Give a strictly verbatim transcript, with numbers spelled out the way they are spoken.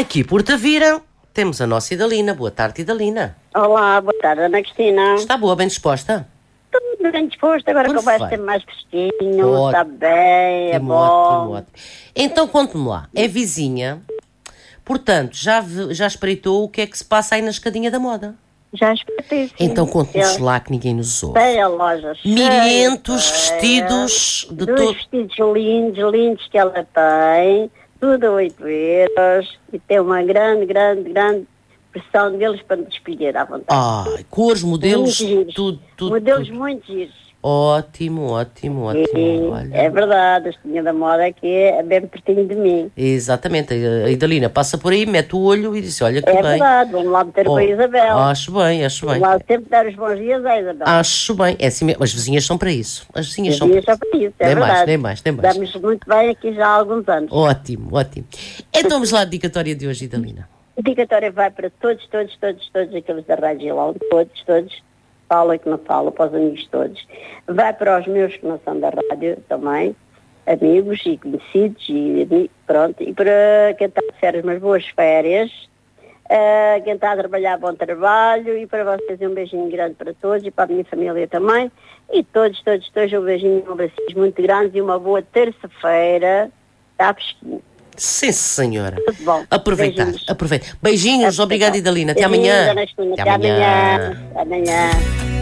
Aqui por Tavira temos a nossa Idalina. Boa tarde, Idalina. Olá, boa tarde, Ana Cristina. Está boa, bem disposta? Tudo bem disposto, agora que vai ser mais fresquinho, Ótimo. está bem, é Ótimo, bom. ótimo, ótimo. Então conte-me lá, é vizinha, portanto, já, ve- já espreitou o que é que se passa aí na escadinha da moda? Já escutei, sim. Então conte-nos Eu lá que ninguém nos ouve. sei a loja cheia, Milhentos cheia, vestidos de dos todo... vestidos lindos, lindos que ela tem, tudo a oito euros, e tem uma grande, grande, grande pressão deles para nos escolher à vontade. Ai, cores, modelos, Muito giros. tudo, tudo, Modelos tudo. muito giros. Ótimo, ótimo, ótimo. E Olha. é verdade, a esquinha da moda aqui é bem pertinho de mim. Exatamente, a Idalina passa por aí, mete o olho e diz, olha que É bem. verdade, vamos lá meter Oh, com a Isabel. Acho bem, acho bem. Vamos lá sempre dar os bons dias à Isabel. Acho bem. É assim mesmo. As vizinhas são para isso. As vizinhas Os são dias para só para isso, é Nem verdade. mais, nem mais, nem mais. Damos muito bem aqui já há alguns anos. Ótimo, ótimo. Então vamos lá à dedicatória de hoje, Idalina. A dedicatória vai para todos, todos, todos, todos aqueles da Rádio Gilão, todos, todos, fala que não fala, para os amigos todos. Vai para os meus que não são da rádio também, amigos e conhecidos, e pronto. E para quem está de férias, umas boas férias, uh, quem está a trabalhar, bom trabalho, e para vocês um beijinho grande para todos, e para a minha família também. E todos, todos, todos, um beijinho, um abraço muito grande e uma boa terça-feira. Está fresquinho. Sim, senhora. Tudo bom. Aproveitar, Beijinhos. aproveitar. Beijinhos, Até obrigada, bom. Idalina. Até Beijinhos, amanhã. Ana Cristina. Até amanhã. Até amanhã.